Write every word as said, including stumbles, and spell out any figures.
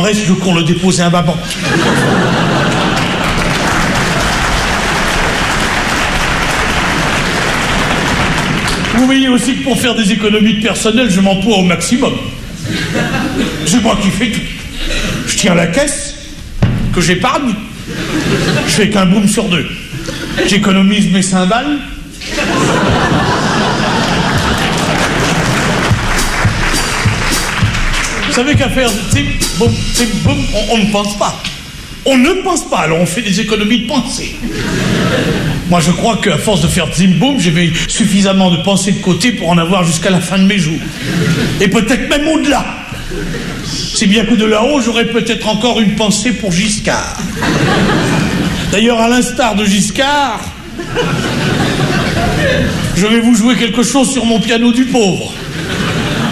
reste je qu'on le déposer un maman. Vous voyez aussi que pour faire des économies de personnel, je m'emploie au maximum. C'est moi qui fais tout. Je tiens la caisse, que j'épargne. Je fais qu'un boom sur deux. J'économise mes cymbales. Vous savez qu'à faire c'est boum, c'est boum, on, on ne pense pas. On ne pense pas, alors on fait des économies de pensée. Moi, je crois qu'à force de faire zim boum, j'ai mis suffisamment de pensée de côté pour en avoir jusqu'à la fin de mes jours. Et peut-être même au-delà. Si bien que de là-haut, j'aurais peut-être encore une pensée pour Giscard. D'ailleurs, à l'instar de Giscard, je vais vous jouer quelque chose sur mon piano du pauvre.